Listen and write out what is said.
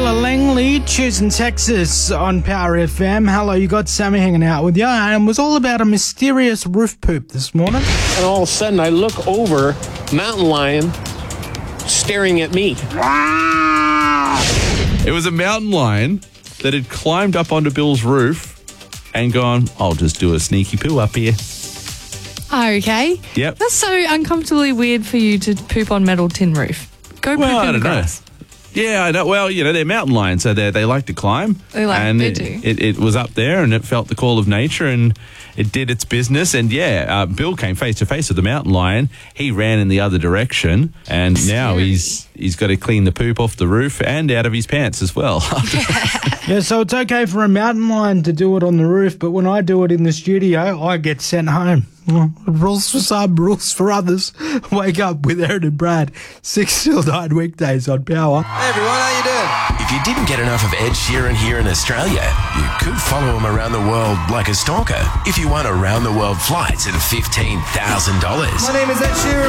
Taylor Langley, choosing Texas on Power FM. Hello, you got Sammy hanging out with you, and it was all about a mysterious roof poop this morning. And all of a sudden, I look over, mountain lion staring at me. It was a mountain lion that had climbed up onto Bill's roof and gone, I'll just do a sneaky poo up here. Okay. Yep. That's so uncomfortably weird for you to poop on metal tin roof. Go poop Well, I in the don't know. grass. Yeah, I know. Well, they're mountain lions, so they like to climb. They do. It was up there, and it felt the call of nature, and it did its business. And Bill came face to face with the mountain lion. He ran in the other direction, and now he's got to clean the poop off the roof and out of his pants as well. Yeah, so it's okay for a mountain lion to do it on the roof, but when I do it in the studio, I get sent home. Rules for some, rules for others. Wake up with Aaron and Brad, 6 till 9 weekdays on Power. Hey everyone, how you doing? If you didn't get enough of Ed Sheeran here in Australia, you could follow him around the world like a stalker if you won around-the-world flights at $15,000. My name is Ed Sheeran.